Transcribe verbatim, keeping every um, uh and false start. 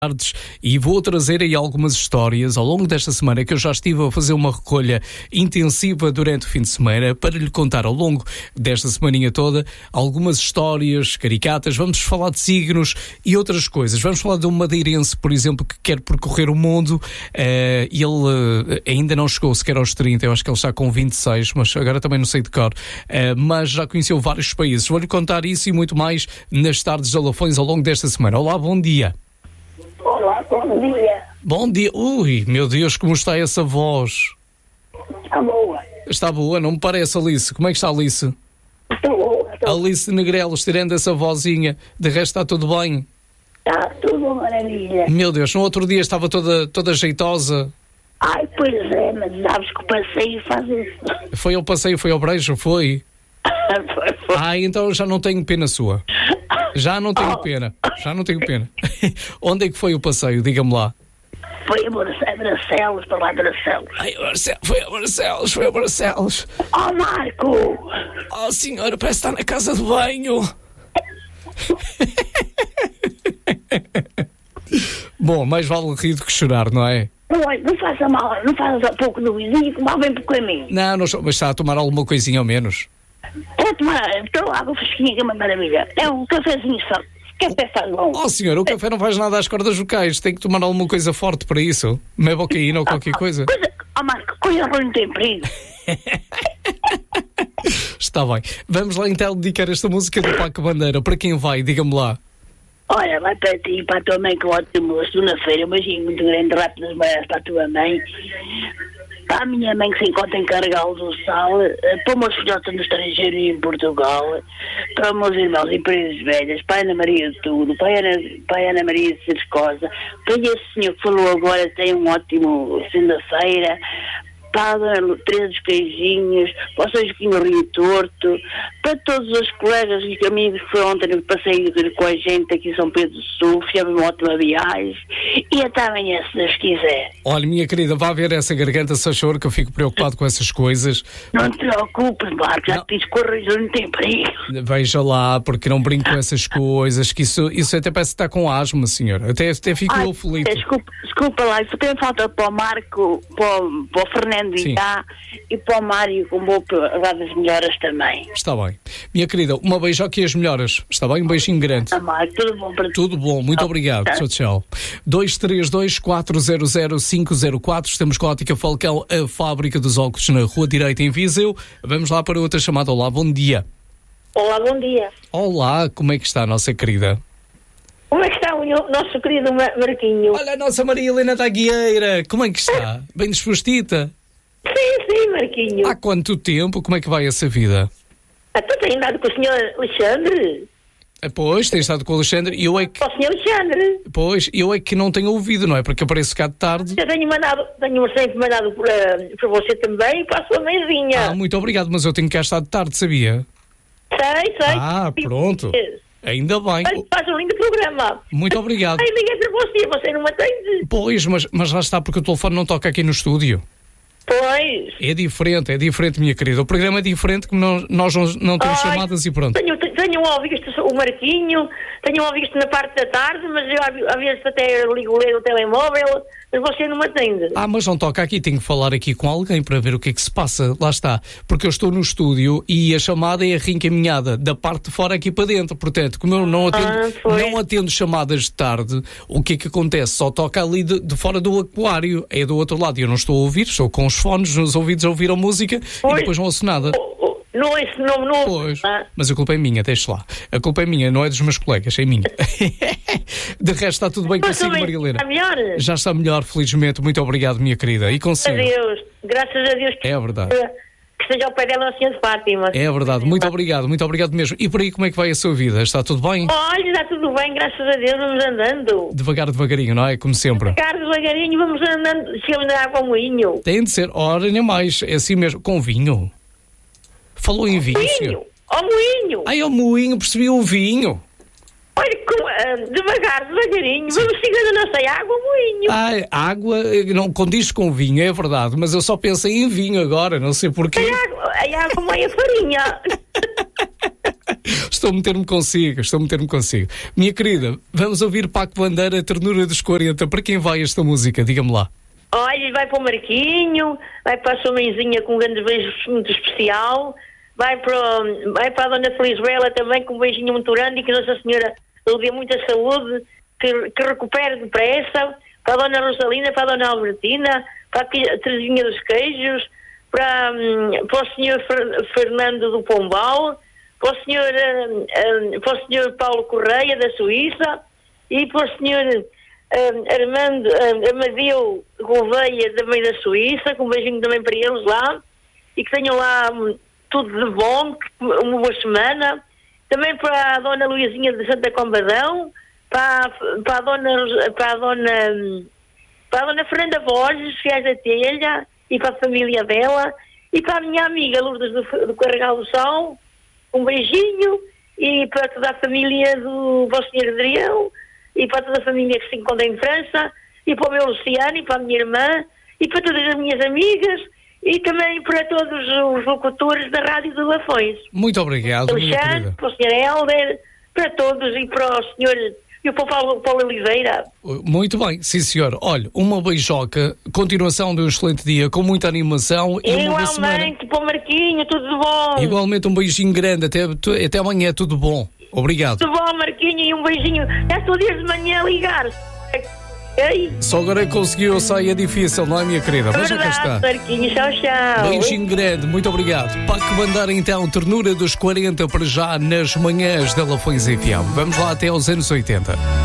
tardes e vou trazer aí algumas histórias ao longo desta semana que eu já estive a fazer uma recolha intensiva durante o fim de semana para lhe contar ao longo desta semaninha toda algumas histórias caricatas. Vamos falar de signos e outras coisas. Vamos falar de um madeirense, por exemplo, que quer percorrer o mundo. Uh, ele uh, ainda não chegou sequer aos trinta, eu acho que ele está com vinte e seis, mas agora também não sei de cor. Uh, mas já conheceu vários países. Vou-lhe contar isso e muito mais nas tardes de Alafões ao longo desta semana. Olá, bom dia. Olá, bom dia. Bom dia. Ui, meu Deus, como está essa voz? Está boa. Está boa, não me parece, Alice. Como é que está, Alice? Estou boa. Estou... Alice Negrelos, tirando essa vozinha. De resto está tudo bem? Está tudo maravilha. Meu Deus, no outro dia estava toda, toda jeitosa. Ai, pois é, mas sabes que o passeio faz isso. Foi ao passeio, foi ao brejo, foi? foi, foi. Ah, então já não tenho pena sua. Já não tenho oh. pena. Já não tenho pena. Onde é que foi o passeio? Diga-me lá. Foi a Barcelos, para lá de Barcelos. Ai, Barcelos, foi a Barcelos, foi a Barcelos. Oh, Marco! Oh, senhora, parece estar na casa de banho. Bom, mais vale rir do que chorar, não é? Não, não faça mal, não faça pouco do vizinho, que mal vem pouco a mim. Não, não, mas está a tomar alguma coisinha ao menos. É tomar, estou água fresquinha, que é uma maravilha. É um cafezinho só. Café faz bom. Oh, senhor, o café não faz nada às cordas vocais. Tem que tomar alguma coisa forte para isso. Mebocaína ou qualquer coisa. coisa. Oh, Marco, coisa ruim não tem perigo. Está bem. Vamos lá então dedicar esta música do Paco Bandeira. Para quem vai? Diga-me lá. Olha, vai para ti e para a tua mãe, que ótimo, segunda-feira, um beijinho muito grande, rápido das para a tua mãe. Para a minha mãe que se encontra em Carregal do Sal, para os meus filhotes no estrangeiro e em Portugal, para os meus irmãos em Paredes Velhas, para a Ana Maria de Tudo, para a Ana, para a Ana Maria de Cercosa, para esse senhor que falou agora, tem um ótimo segunda-feira, para a Dona Teresa dos Queijinhos, para o São Joaquim Rio Torto, para todos os colegas e amigos que foram ontem no passeio com a gente aqui em São Pedro do Sul, fizemos uma ótima viagem e até amanhã, se Deus quiser. Olha, minha querida, vá ver essa garganta, se achou, que eu fico preocupado com essas coisas. Não te preocupes, Marco, já te disse que o riso não tem perigo. Veja lá, porque não brinco com essas coisas, que isso, isso até parece que está com asma, senhor. Até, até fico Ai, aflito. Desculpa, desculpa lá, isso tem falta para o Marco, para o, para o Fernando e cá, e para o Mário, com vou lá das melhoras também. Está bem. Minha querida, uma beijoca e as melhoras. Está bem? Um beijinho grande. Ah, Marco, tudo bom para ti? Tudo bom, muito oh, obrigado. Tá. Tchau, tchau. dois três dois, quatro zero zero, cinco zero quatro. Estamos com a Ótica Falcão, a fábrica dos óculos na Rua Direita, em Viseu. Vamos lá para outra chamada. Olá, bom dia. Olá, bom dia. Olá, como é que está a nossa querida? Como é que está o nosso querido Marquinho? Olha a nossa Maria Helena da Guieira. Como é que está? Bem dispostita? Sim, sim, Marquinho. Há quanto tempo? Como é que vai essa vida? Até tenho andado com o senhor Alexandre. Pois, tem estado com o Alexandre e eu é que... Com o senhor Alexandre. Pois, eu é que não tenho ouvido, não é? Porque apareço cá de tarde. Eu tenho mandado, tenho sempre mandado para, para você também e para a sua mãezinha. Ah, muito obrigado, mas eu tenho que cá estar de tarde, sabia? Sei, sei. Ah, pronto. Ainda bem. Olha, faz um lindo programa. Muito obrigado. Ai, liguei para você, você não me atende. Pois, mas, mas lá está, porque o telefone não toca aqui no estúdio. Pois. É diferente, é diferente, minha querida. O programa é diferente, que nós, nós não, não temos Ai, chamadas e pronto. Tenho, tenho ouvido o Marquinho, tenho ouvido na parte da tarde, mas eu às vezes até ligo o telemóvel, mas você não me atende. Ah, mas não toca aqui, tenho que falar aqui com alguém para ver o que é que se passa. Lá está, porque eu estou no estúdio e a chamada é reencaminhada da parte de fora aqui para dentro. Portanto, como eu não atendo, ah, não atendo chamadas de tarde, o que é que acontece? Só toca ali de, de fora do aquário, é do outro lado. E eu não estou a ouvir, estou com os fones nos ouvidos a ouvir a música pois. E depois não ouço nada. Oh, oh, não é esse nome, não. Pois, ah. mas a culpa é minha, deixa lá. A culpa é minha, não é dos meus colegas, é minha. De resto está tudo bem mas consigo, Maria Helena? Está melhor? Já está melhor, felizmente. Muito obrigado, minha querida. E consigo. Adeus. Graças a Deus. É verdade. Que esteja ao pé dela a Senhora de Fátima. É verdade. Muito obrigado, muito obrigado mesmo. E por aí, como é que vai a sua vida? Está tudo bem? Olha, está tudo bem, graças a Deus, vamos andando. Devagar, devagarinho, não é? Como sempre. Devagar, devagarinho, vamos andando. Chegamos na água ao moinho. Tem de ser, ora, nem mais. É assim mesmo. Com vinho. Falou em vinho, moinho. senhor. Ao moinho. Ai, ao moinho, percebi o vinho. Olha, com, uh, devagar, devagarinho, sim. Vamos chegando a nossa água ao moinho. Ai, água não condiz com vinho, é verdade, mas eu só pensei em vinho agora, não sei porquê. A água, a água meia farinha. Estou a meter-me consigo, estou a meter-me consigo. Minha querida, vamos ouvir Paco Bandeira, Ternura dos quarenta. Para quem vai esta música? Diga-me lá. Olha, vai para o Marquinho, vai para a sua mãezinha com um grande beijo muito especial, vai para, vai para a Dona Felisbela também com um beijinho muito grande e que Nossa Senhora lhe dê muita saúde, que, que recupere depressa, para a Dona Rosalina, para a Dona Albertina, para a Teresinha dos Queijos, para, para o senhor Fernando do Pombal, para o senhor, para o senhor Paulo Correia da Suíça e para o senhor Um, Armando, um, Amadeu Gouveia também da Suíça, com um beijinho também para eles lá e que tenham lá um, tudo de bom, uma boa semana. Também para a Dona Luizinha de Santa Combadão, para, para a Dona para a Dona para a Dona Fernanda Borges, Fiais da Telha, e para a família dela, e para a minha amiga Lourdes do, do Carregal do Sal, um beijinho, e para toda a família do Vosso Senhor Adrião, e para toda a família que se encontra em França, e para o meu Luciano, e para a minha irmã, e para todas as minhas amigas, e também para todos os locutores da Rádio de Lafões. Muito obrigado, Alexandre, para o senhor Helder, para todos, e para o senhor e o Paulo, Paulo Oliveira. Muito bem, sim senhor. Olha, uma beijoca, continuação de um excelente dia, com muita animação e uma boa semana. Igualmente, para o Marquinho, tudo de bom. Igualmente, um beijinho grande, até, até amanhã, tudo bom. Obrigado. Tudo bom, Marquinho, e um beijinho. É todo dia de manhã a ligar. Ei. Só agora conseguiu, eu sei, é difícil, não é, minha querida? Mas já cá está. Marquinho, tchau, tchau. Beijinho grande, muito obrigado. Paco Bandeira, então, Ternura dos quarenta para já nas manhãs da Lafões F M. Vamos lá até aos anos oitenta.